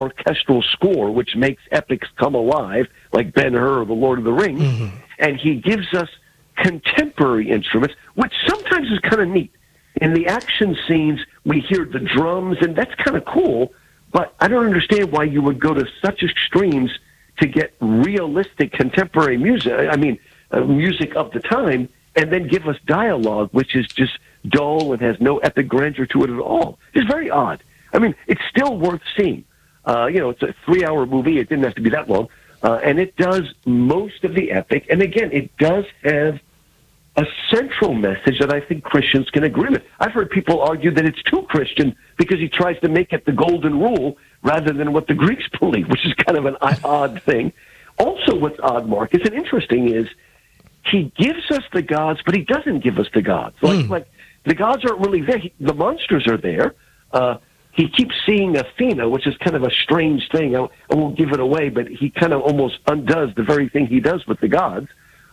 orchestral score, which makes epics come alive, like Ben-Hur or The Lord of the Rings, and he gives us contemporary instruments, which sometimes is kind of neat. In the action scenes, we hear the drums, and that's kind of cool, but I don't understand why you would go to such extremes to get realistic contemporary music, music of the time, and then give us dialogue, which is just dull and has no epic grandeur to it at all. It's very odd. I mean, it's still worth seeing. It's a 3-hour movie. It didn't have to be that long. And it does most of the epic. And again, it does have a central message that I think Christians can agree with. I've heard people argue that it's too Christian because he tries to make it the golden rule rather than what the Greeks believe, which is kind of an odd thing. Also, what's odd, Marcus, and interesting is he gives us the gods, but he doesn't give us the gods. Like the gods aren't really there. The monsters are there. He keeps seeing Athena, which is kind of a strange thing. I won't give it away, but he kind of almost undoes the very thing he does with the gods.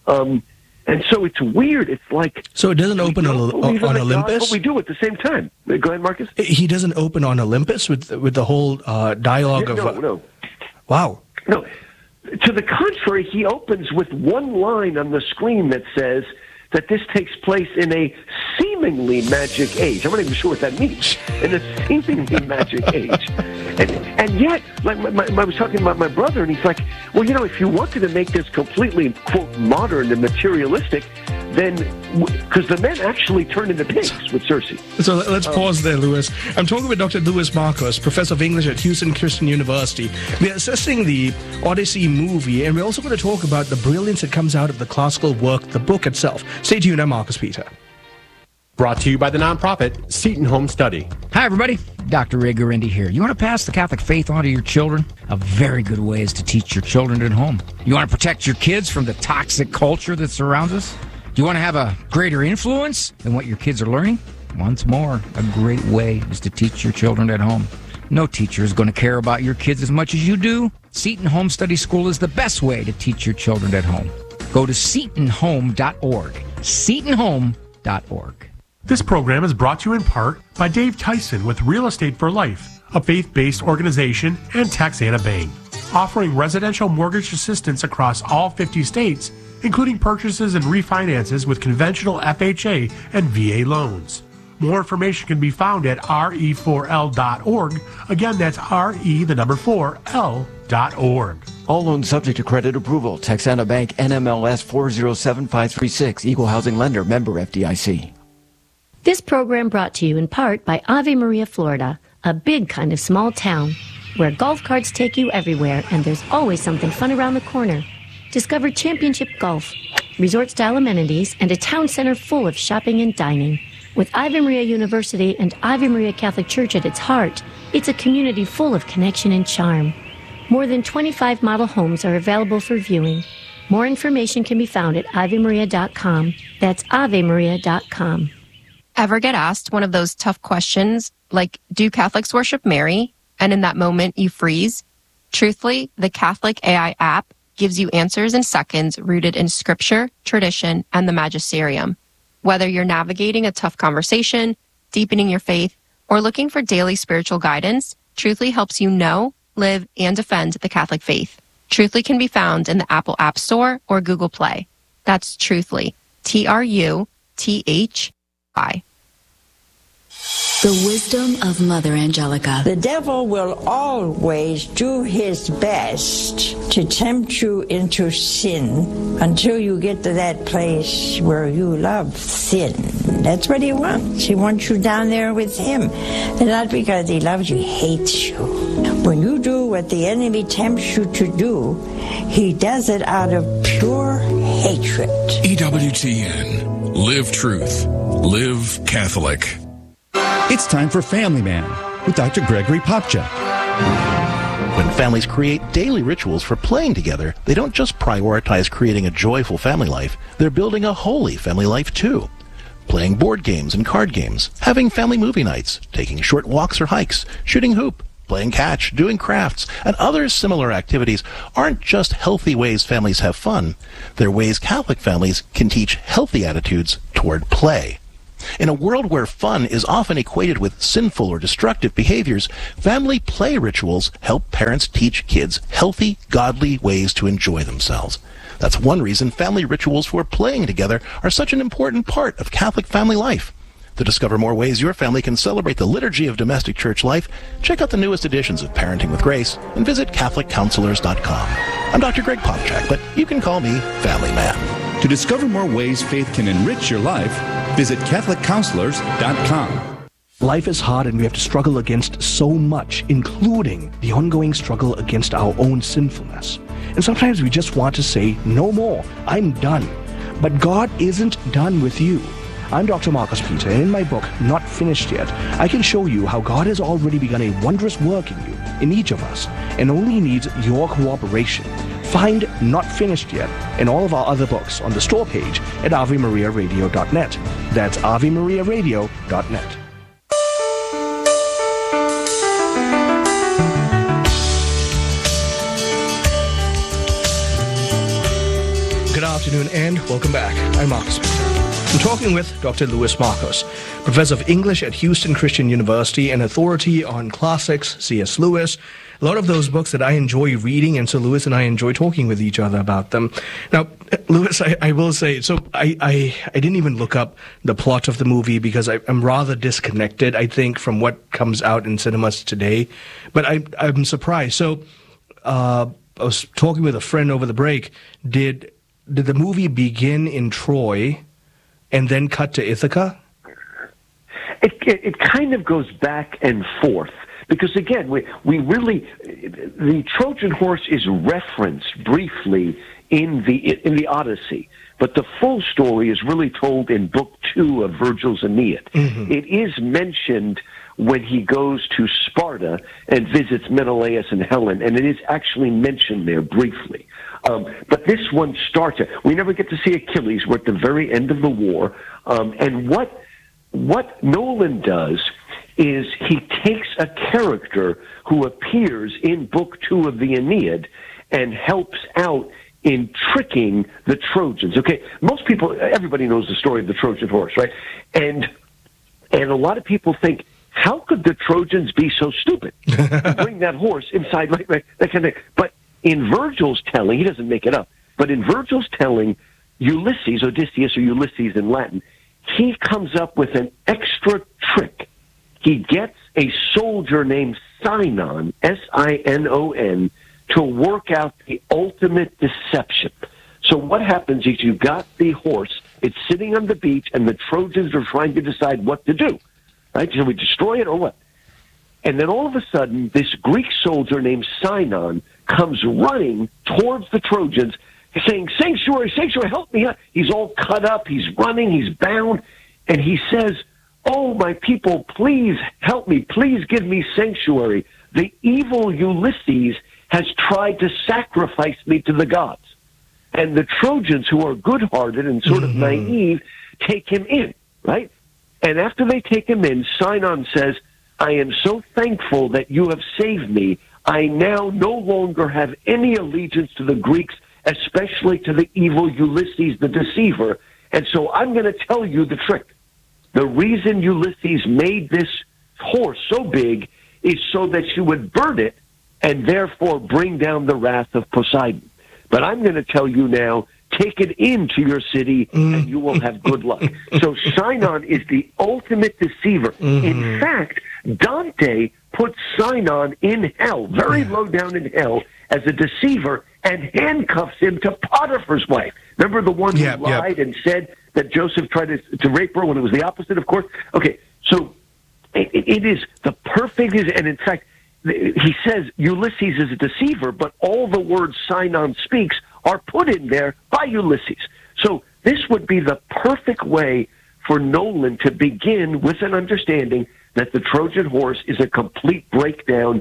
And so it's weird. It's like... So it doesn't open on Olympus? God, but we do at the same time. Go ahead, Marcus. He doesn't open on Olympus with the whole dialogue of... No. Wow. No. To the contrary, he opens with one line on the screen that says that this takes place in a seemingly magic age. I'm not even sure what that means. In a seemingly magic age. And yet, like I was talking about my brother, and he's like, well, if you wanted to make this completely, quote, modern and materialistic, then, because the men actually turn into pigs with Circe. So let's pause there, Louis. I'm talking with Dr. Louis Markos, professor of English at Houston Christian University. We're assessing the Odyssey movie, and we're also going to talk about the brilliance that comes out of the classical work, the book itself. Stay tuned, I'm Marcus Peter. Brought to you by the nonprofit Seton Home Study. Hi, everybody. Dr. Ray Guarendi here. You want to pass the Catholic faith on to your children? A very good way is to teach your children at home. You want to protect your kids from the toxic culture that surrounds us? Do you want to have a greater influence than what your kids are learning? Once more, a great way is to teach your children at home. No teacher is going to care about your kids as much as you do. Seton Home Study School is the best way to teach your children at home. Go to setonhome.org. setonhome.org. This program is brought to you in part by Dave Tyson with Real Estate for Life, a faith-based organization, and Taxana Bank, offering residential mortgage assistance across all 50 states, including purchases and refinances with conventional FHA and VA loans. More information can be found at re4l.org. Again, that's re4l.org. All loans subject to credit approval. Taxana Bank, NMLS 407536, Equal Housing Lender, member FDIC. This program brought to you in part by Ave Maria, Florida, a big kind of small town where golf carts take you everywhere and there's always something fun around the corner. Discover championship golf, resort-style amenities, and a town center full of shopping and dining. With Ave Maria University and Ave Maria Catholic Church at its heart, it's a community full of connection and charm. More than 25 model homes are available for viewing. More information can be found at avemaria.com. That's avemaria.com. Ever get asked one of those tough questions like, do Catholics worship Mary? And in that moment you freeze? Truthfully, the Catholic AI app gives you answers in seconds rooted in scripture, tradition, and the magisterium. Whether you're navigating a tough conversation, deepening your faith, or looking for daily spiritual guidance, Truthfully helps you know, live, and defend the Catholic faith. Truthfully can be found in the Apple App Store or Google Play. That's Truthfully. Truthyi. The wisdom of Mother Angelica. The devil will always do his best to tempt you into sin until you get to that place where you love sin. That's what he wants. He wants you down there with him. And not because he loves you, he hates you. When you do what the enemy tempts you to do, he does it out of pure hatred. EWTN. Live truth. Live Catholic. It's time for Family Man with Dr. Gregory Popcak. When families create daily rituals for playing together, they don't just prioritize creating a joyful family life, they're building a holy family life too. Playing board games and card games, having family movie nights, taking short walks or hikes, shooting hoop, playing catch, doing crafts, and other similar activities aren't just healthy ways families have fun. They're ways Catholic families can teach healthy attitudes toward play. In a world where fun is often equated with sinful or destructive behaviors, family play rituals help parents teach kids healthy, godly ways to enjoy themselves. That's one reason family rituals for playing together are such an important part of Catholic family life. To discover more ways your family can celebrate the liturgy of domestic church life, check out the newest editions of Parenting with Grace and visit CatholicCounselors.com. I'm Dr. Greg Popchak, but you can call me Family Man. To discover more ways faith can enrich your life, visit CatholicCounselors.com. Life is hard and we have to struggle against so much, including the ongoing struggle against our own sinfulness. And sometimes we just want to say, no more, I'm done. But God isn't done with you. I'm Dr. Marcus Peter, and in my book, Not Finished Yet, I can show you how God has already begun a wondrous work in you, in each of us, and only needs your cooperation. Find Not Finished Yet and all of our other books on the store page at AveMariaRadio.net. That's AveMariaRadio.net. Good afternoon and welcome back. I'm Marcus Peter. I'm talking with Dr. Louis Markos, Professor of English at Houston Christian University and authority on classics, C.S. Lewis, a lot of those books that I enjoy reading, and so Louis and I enjoy talking with each other about them. Now, Louis, I will say, so I didn't even look up the plot of the movie because I'm rather disconnected, I think, from what comes out in cinemas today. But I'm surprised. So I was talking with a friend over the break. Did the movie begin in Troy and then cut to Ithaca? It kind of goes back and forth because, again, we really, the Trojan horse is referenced briefly in the Odyssey, but the full story is really told in Book 2 of Virgil's Aeneid. Mm-hmm. It is mentioned when he goes to Sparta and visits Menelaus and Helen, and it is actually mentioned there briefly. But this one starts. We never get to see Achilles. We're at the very end of the war. And what Nolan does is he takes a character who appears in Book 2 of the Aeneid and helps out in tricking the Trojans. Okay, most people, everybody knows the story of the Trojan horse, right? And a lot of people think, how could the Trojans be so stupid to bring that horse inside, right, that kind of thing? But in Virgil's telling, he doesn't make it up, but in Virgil's telling, Ulysses, Odysseus or Ulysses in Latin, he comes up with an extra trick. He gets a soldier named Sinon, S-I-N-O-N, to work out the ultimate deception. So what happens is you've got the horse, it's sitting on the beach, and the Trojans are trying to decide what to do. Right? Shall we destroy it or what? And then all of a sudden, this Greek soldier named Sinon comes running towards the Trojans, saying, "Sanctuary, sanctuary, help me!" He's all cut up, he's running, he's bound, and he says, "Oh, my people, please help me, please give me sanctuary. The evil Ulysses has tried to sacrifice me to the gods." And the Trojans, who are good-hearted and sort of naive, take him in, right? And after they take him in, Sinon says, "I am so thankful that you have saved me. I now no longer have any allegiance to the Greeks, especially to the evil Ulysses, the deceiver. And so I'm going to tell you the trick. The reason Ulysses made this horse so big is so that you would burn it and therefore bring down the wrath of Poseidon. But I'm going to tell you now, take it into your city and you will have good luck." So Sinon is the ultimate deceiver. In fact, Dante puts Sinon in hell, very low down in hell, as a deceiver and handcuffs him to Potiphar's wife. Remember the one who lied and said that Joseph tried to rape her when it was the opposite, of course? Okay, so it is the perfect, and in fact, he says Ulysses is a deceiver, but all the words Sinon speaks are put in there by Ulysses. So this would be the perfect way for Nolan to begin with an understanding that the Trojan horse is a complete breakdown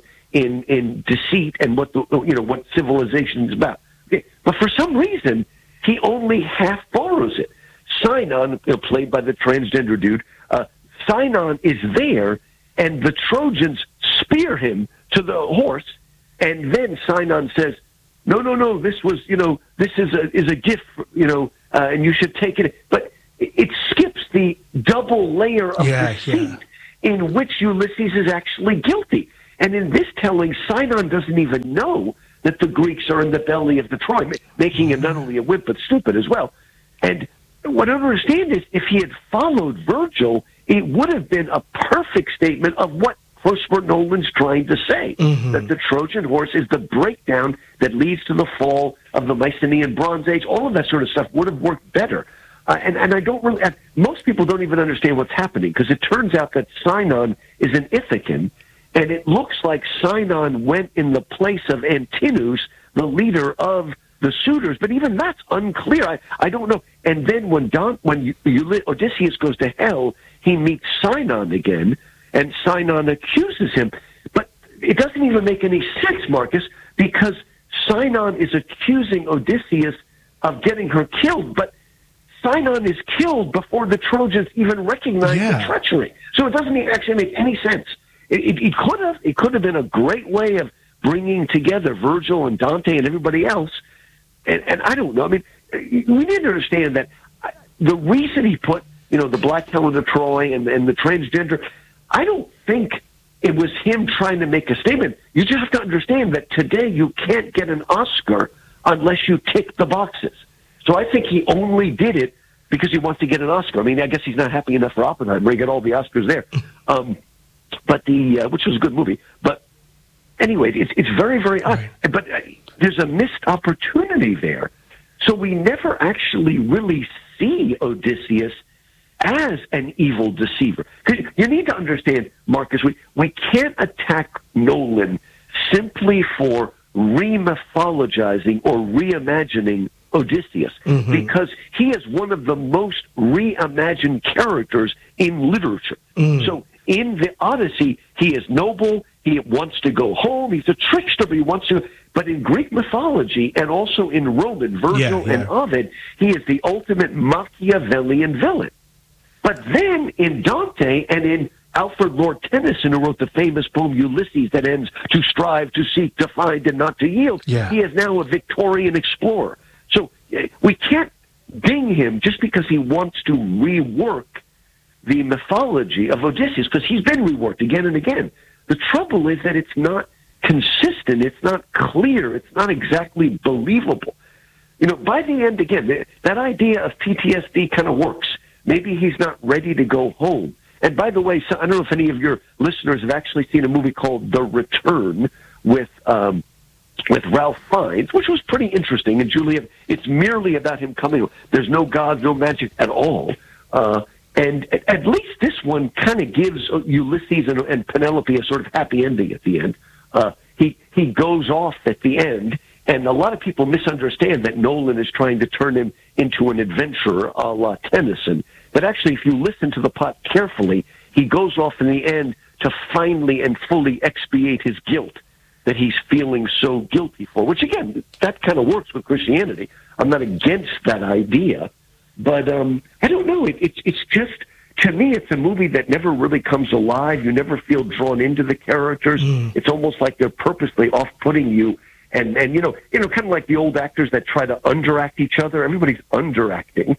in deceit and what civilization is about. Okay. But for some reason, he only half borrows it. Sinon, played by the transgender dude, Sinon is there, and the Trojans spear him to the horse, and then Sinon says, no, this was, this is a gift, and you should take it. But it skips the double layer of deceit in which Ulysses is actually guilty. And in this telling, Sinon doesn't even know that the Greeks are in the belly of the Troy, making him not only a wimp but stupid as well. And what I don't understand is if he had followed Virgil, it would have been a perfect statement of what Christopher Nolan's trying to say, that the Trojan horse is the breakdown that leads to the fall of the Mycenaean Bronze Age. All of that sort of stuff would have worked better. And I don't really, most people don't even understand what's happening, because it turns out that Sinon is an Ithacan, and it looks like Sinon went in the place of Antinous, the leader of the suitors, but even that's unclear. I don't know. And then when Odysseus goes to hell, he meets Sinon again, and Sinon accuses him. But it doesn't even make any sense, Marcus, because Sinon is accusing Odysseus of getting her killed, but Sinon is killed before the Trojans even recognize the treachery. So it doesn't actually make any sense. It could have been a great way of bringing together Virgil and Dante and everybody else. And I don't know. I mean, we need to understand that the reason he put, the Black Helen of Troy and the transgender, I don't think it was him trying to make a statement. You just have to understand that today you can't get an Oscar unless you tick the boxes. So I think he only did it because he wants to get an Oscar. I mean, I guess he's not happy enough for Oppenheimer. He got all the Oscars there. But which was a good movie. But anyway, it's very, very odd. Right. But there's a missed opportunity there. So we never actually really see Odysseus as an evil deceiver. Because you need to understand, Marcus, we can't attack Nolan simply for re-mythologizing or reimagining Odysseus, because he is one of the most reimagined characters in literature. So in the Odyssey, he is noble, he wants to go home, he's a trickster, but he wants to... But in Greek mythology, and also in Roman, Virgil and Ovid, he is the ultimate Machiavellian villain. But then in Dante and in Alfred Lord Tennyson, who wrote the famous poem Ulysses that ends, to strive, to seek, to find, and not to yield, he is now a Victorian explorer. So we can't ding him just because he wants to rework the mythology of Odysseus, because he's been reworked again and again. The trouble is that it's not consistent, it's not clear, it's not exactly believable. By the end, again, that idea of PTSD kind of works. Maybe he's not ready to go home. And by the way, so I don't know if any of your listeners have actually seen a movie called The Return with Ralph Fiennes, which was pretty interesting. And Juliet, it's merely about him coming. There's no gods, no magic at all. And at least this one kind of gives Ulysses and Penelope a sort of happy ending at the end. He goes off at the end, and a lot of people misunderstand that Nolan is trying to turn him into an adventurer a la Tennyson. But actually, if you listen to the plot carefully, he goes off in the end to finally and fully expiate his guilt that he's feeling so guilty for, which, again, that kind of works with Christianity. I'm not against that idea, but I don't know. It's just, to me, it's a movie that never really comes alive. You never feel drawn into the characters. It's almost like they're purposely off-putting you. And kind of like the old actors that try to underact each other. Everybody's underacting.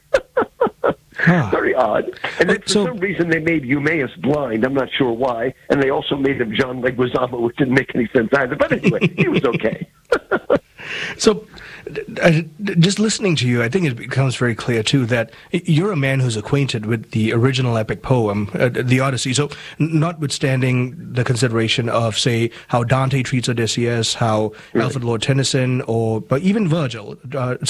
Very odd. And then for some reason they made Eumaeus blind. I'm not sure why. And they also made him John Leguizamo, which didn't make any sense either. But anyway, he was okay. So, just listening to you, I think it becomes very clear, too, that you're a man who's acquainted with the original epic poem, the Odyssey. So, notwithstanding the consideration of, say, how Dante treats Odysseus, how Alfred Lord Tennyson, but even Virgil,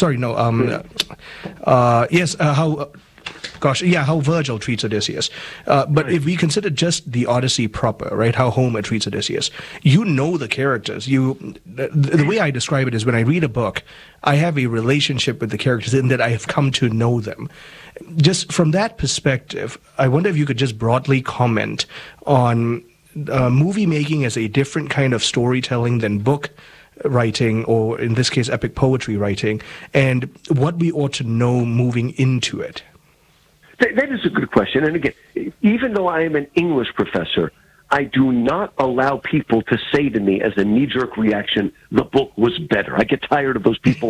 how Virgil treats Odysseus. But if we consider just the Odyssey proper, right, how Homer treats Odysseus, the characters. The way I describe it is when I read a book, I have a relationship with the characters in that I have come to know them. Just from that perspective, I wonder if you could just broadly comment on movie making as a different kind of storytelling than book writing, or in this case, epic poetry writing, and what we ought to know moving into it. That is a good question. And again, even though I am an English professor, I do not allow people to say to me as a knee-jerk reaction, the book was better. I get tired of those people.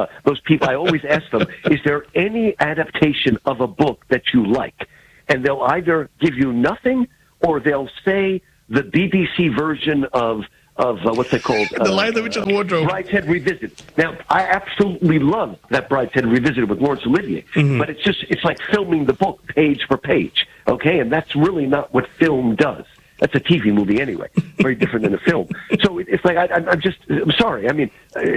I always ask them, is there any adaptation of a book that you like? And they'll either give you nothing, or they'll say the BBC version of what's it called? The Lion, the Witch, and the Wardrobe. Brideshead Revisited. Now, I absolutely love that Brideshead Revisited with Laurence Olivier, but it's like filming the book page for page, okay? And that's really not what film does. That's a TV movie anyway, very different than a film. So it's like, I'm sorry. I mean,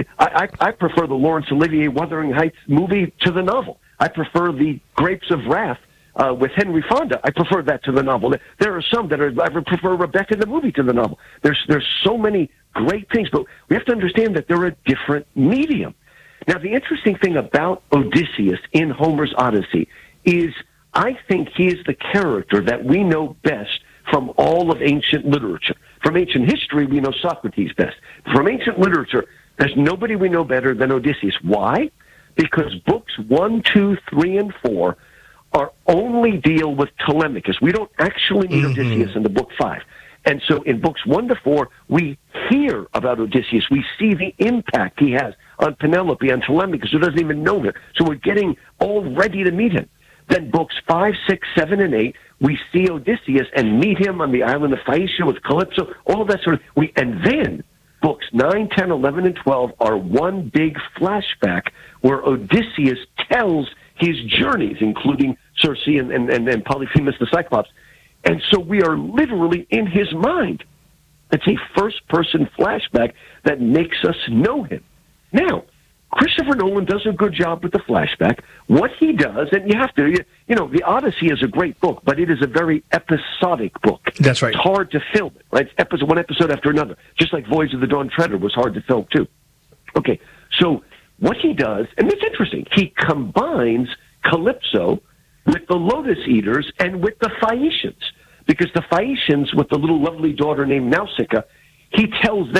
I prefer the Laurence Olivier Wuthering Heights movie to the novel. I prefer the Grapes of Wrath with Henry Fonda. I prefer that to the novel. There are some that I prefer Rebecca the movie to the novel. There's so many great things, but we have to understand that they're a different medium. Now, the interesting thing about Odysseus in Homer's Odyssey is I think he is the character that we know best from all of ancient literature. From ancient history, we know Socrates best. From ancient literature, there's nobody we know better than Odysseus. Why? Because books 1, 2, 3, and 4 are only deal with Telemachus. We don't actually meet Odysseus in the book 5. And so in books 1 to 4, we hear about Odysseus. We see the impact he has on Penelope, on Telemachus, who doesn't even know him. So we're getting all ready to meet him. Then books 5, 6, 7, and 8, we see Odysseus and meet him on the island of Phaeacia with Calypso, all of that sort of... And then books 9, 10, 11, and 12 are one big flashback where Odysseus tells his journeys, including Circe and Polyphemus the Cyclops. And so we are literally in his mind. It's a first-person flashback that makes us know him. Now, Christopher Nolan does a good job with the flashback. What he does, and you have to, The Odyssey is a great book, but it is a very episodic book. That's right. It's hard to film it, right? It's one episode after another. Just like Voyage of the Dawn Treader was hard to film, too. Okay, so what he does, and it's interesting, he combines Calypso with the Lotus Eaters and with the Phaeacians. Because the Phaeacians, with the little lovely daughter named Nausicaa, he tells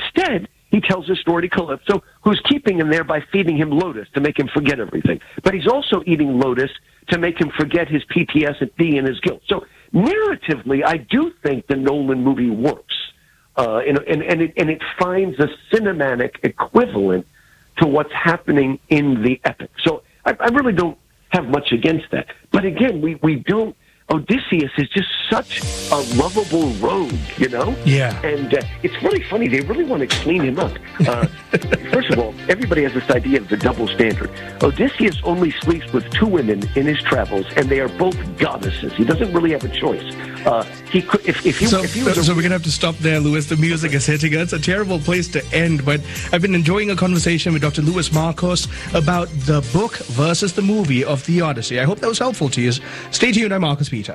a story to Calypso, who's keeping him there by feeding him lotus to make him forget everything. But he's also eating lotus to make him forget his PTSD and his guilt. So narratively, I do think the Nolan movie works. And it finds a cinematic equivalent to what's happening in the epic. So I really don't have much against that. But again, we don't... Odysseus is just such a lovable rogue, Yeah. And it's really funny. They really want to clean him up. First of all, everybody has this idea of the double standard. Odysseus only sleeps with 2 women in his travels, and they are both goddesses. He doesn't really have a choice. He could, if he was so we're gonna have to stop there, Louis. The music is hitting us. It's a terrible place to end, but I've been enjoying a conversation with Dr. Louis Markos about the book versus the movie of the Odyssey. I hope that was helpful to you. Stay tuned. I'm Marcus Peter.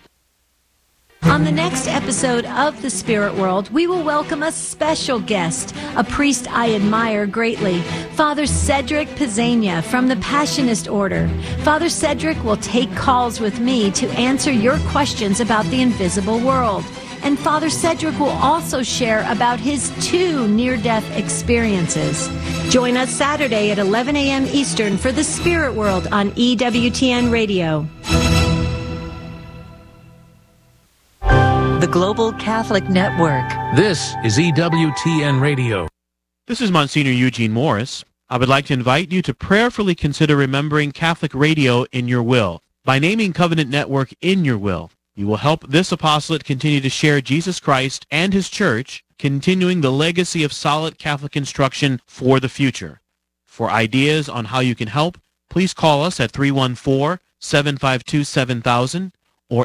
On the next episode of The Spirit World, we will welcome a special guest, a priest I admire greatly, Father Cedric Pizzania from the Passionist Order. Father Cedric will take calls with me to answer your questions about the invisible world. And Father Cedric will also share about his 2 near-death experiences. Join us Saturday at 11 a.m. Eastern for The Spirit World on EWTN Radio. The Global Catholic Network. This is EWTN Radio. This is Monsignor Eugene Morris. I would like to invite you to prayerfully consider remembering Catholic radio in your will. By naming Covenant Network in your will, you will help this apostolate continue to share Jesus Christ and His Church, continuing the legacy of solid Catholic instruction for the future. For ideas on how you can help, please call us at 314-752-7000 or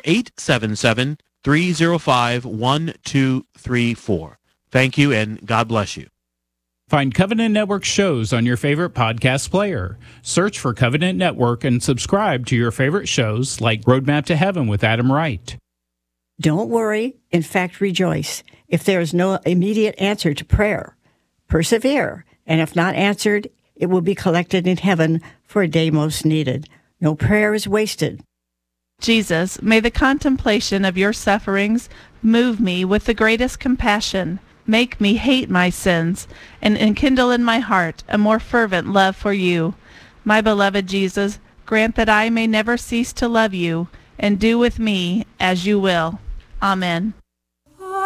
877-305-1234. Thank you, and God bless you. Find Covenant Network shows on your favorite podcast player. Search for Covenant Network and subscribe to your favorite shows like Roadmap to Heaven with Adam Wright. Don't worry. In fact, rejoice. If there is no immediate answer to prayer, persevere. And if not answered, it will be collected in heaven for a day most needed. No prayer is wasted. Jesus, may the contemplation of your sufferings move me with the greatest compassion. Make me hate my sins and enkindle in my heart a more fervent love for you. My beloved Jesus, grant that I may never cease to love you and do with me as you will. Amen.